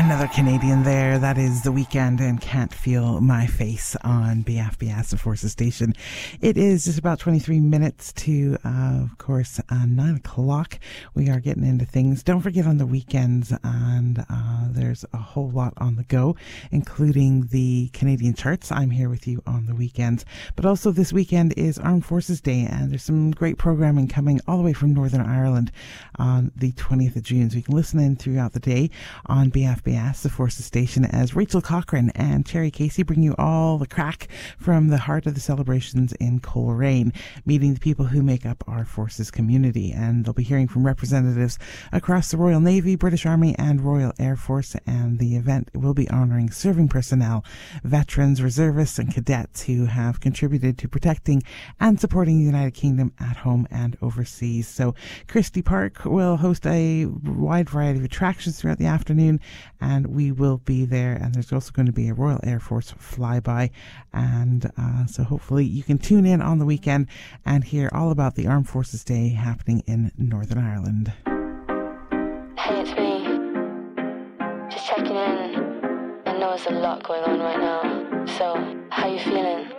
Another Canadian there. That is The Weekend and Can't Feel My Face on BFBS, the Forces Station. It is just about 23 minutes to, of course, 9 o'clock. We are getting into things. Don't forget on the weekends, and there's a whole lot on the go, including the Canadian charts. I'm here with you on the weekends. But also this weekend is Armed Forces Day, and there's some great programming coming all the way from Northern Ireland on the 20th of June. So you can listen in throughout the day on BFBS, the Forces Station, as Rachel Cochran and Cherry Casey bring you all the crack from the heart of the celebrations in Coleraine, meeting the people who make up our Forces community. And they'll be hearing from representatives across the Royal Navy, British Army and Royal Air Force. And the event will be honouring serving personnel, veterans, reservists and cadets who have contributed to protecting and supporting the United Kingdom at home and overseas. So Christie Park will host a wide variety of attractions throughout the afternoon, and we will be there. And there's also going to be a Royal Air Force flyby, and so hopefully you can tune in on the weekend and hear all about the Armed Forces Day happening in Northern Ireland. Hey, it's me. Just checking in. I know there's a lot going on right now, so how you feeling?